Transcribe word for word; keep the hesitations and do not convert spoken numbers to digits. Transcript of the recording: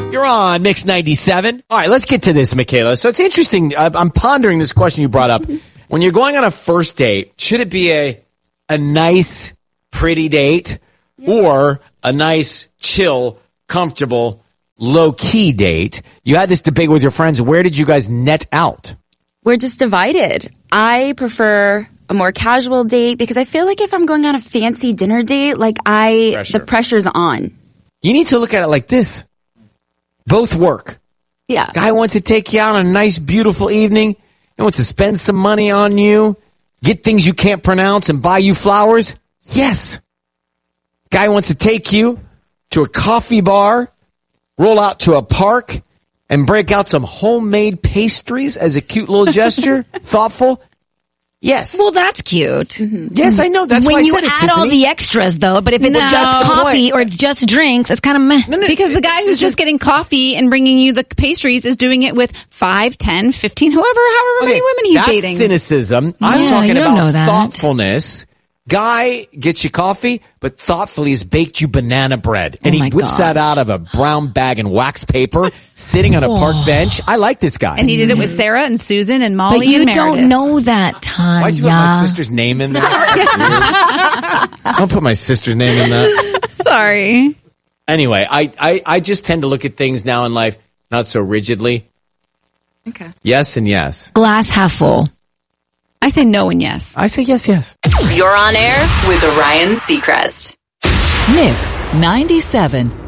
You're on Mix ninety-seven. All right, let's get to this, Michaela. So it's interesting. I'm pondering this question you brought up. When you're going on a first date, should it be a a nice, pretty date or a nice, chill, comfortable, low-key date? You had this debate with your friends. Where did you guys net out? We're just divided. I prefer a more casual date because I feel like if I'm going on a fancy dinner date, like I, Pressure. the pressure's on. You need to look at it like this. Both work. Yeah. Guy wants to take you out on a nice, beautiful evening. He wants to spend some money on you, get things you can't pronounce, and buy you flowers. Yes. Guy wants to take you to a coffee bar, roll out to a park, and break out some homemade pastries as a cute little gesture. Thoughtful. Yes. Well, that's cute. Mm-hmm. Yes, I know. That's when why I you said it, add all Tiffany. the extras, though, but if it's No. just coffee or it's just drinks, it's kind of meh. No, no, Because the guy who's it's just getting coffee and bringing you the pastries is doing it with five, ten, fifteen, whoever, however many Okay, women he's that's dating. cynicism. I'm Yeah, talking you don't about know that. thoughtfulness. Guy gets you coffee, but thoughtfully has baked you banana bread. And Oh he my whips gosh. that out of a brown bag and wax paper, sitting on a park bench. I like this guy. And he did it with Sarah and Susan and But Molly you and Meredith. don't know that, Tanya. Why'd you put my sister's name in there? Don't put my sister's name in that. Sorry. Anyway, I, I, I just tend to look at things now in life not so rigidly. Okay. Yes and yes. Glass half full. I say no and yes. I say yes, yes. You're on air with Ryan Seacrest. Mix ninety-seven.